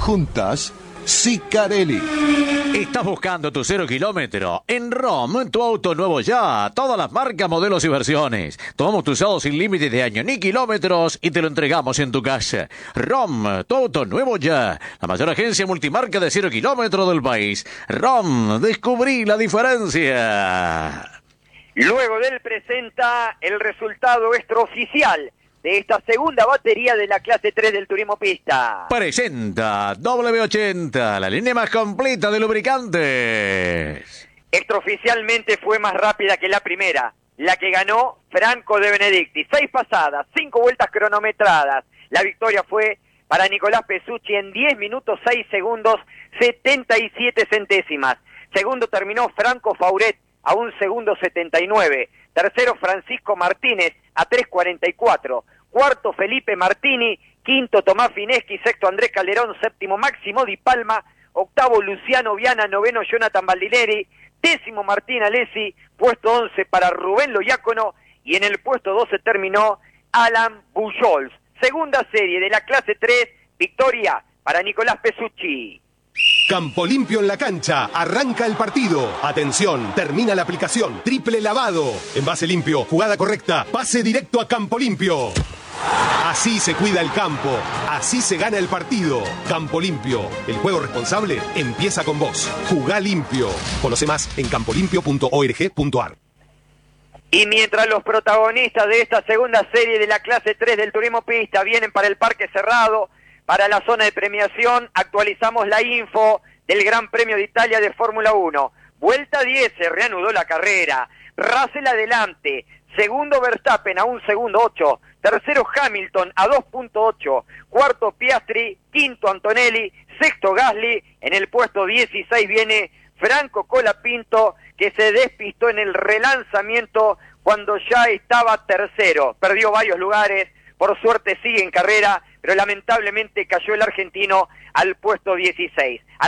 Juntas, Sicarelli. ¿Estás buscando tu 0 kilómetro? En ROM, tu auto nuevo ya. Todas las marcas, modelos y versiones. Tomamos tu usado sin límites de año ni kilómetros y te lo entregamos en tu casa. ROM, tu auto nuevo ya. La mayor agencia multimarca de 0 kilómetros del país. ROM, descubrí la diferencia. Luego del presenta el resultado extraoficial de esta segunda batería de la clase 3 del turismo pista. Presenta W80, la línea más completa de lubricantes. Extraoficialmente fue más rápida que la primera, la que ganó Franco de Benedicti. 6 pasadas, 5 vueltas cronometradas. La victoria fue para Nicolás Pesucci en 10 minutos 6 segundos 77 centésimas. Segundo terminó Franco Fauret a 1 segundo 79. Tercero Francisco Martínez a 3.44. Cuarto Felipe Martini. Quinto Tomás Fineschi. Sexto Andrés Calderón. Séptimo Máximo Di Palma. Octavo Luciano Viana. Noveno Jonathan Baldineri. Décimo Martín Alessi. Puesto 11 para Rubén Loiácono. Y en el puesto 12 terminó Alan Bujols. Segunda serie de la clase 3. Victoria para Nicolás Pesucci. Campo Limpio en la cancha, arranca el partido. Atención, termina la aplicación. Triple lavado. Envase limpio, jugada correcta, pase directo a Campo Limpio. Así se cuida el campo, así se gana el partido. Campo Limpio, el juego responsable empieza con vos. Jugá limpio. Conoce más en campolimpio.org.ar. Y mientras los protagonistas de esta segunda serie de la clase 3 del turismo pista vienen para el Parque Cerrado, para la zona de premiación, actualizamos la info del Gran Premio de Italia de Fórmula 1. Vuelta 10, se reanudó la carrera. Russell adelante. Segundo Verstappen a 1 segundo 8. Tercero Hamilton a 2.8. Cuarto Piastri. Quinto Antonelli. Sexto Gasly. En el puesto 16 viene Franco Colapinto, que se despistó en el relanzamiento cuando ya estaba tercero. Perdió varios lugares. Por suerte sigue en carrera, pero lamentablemente cayó el argentino al puesto 16.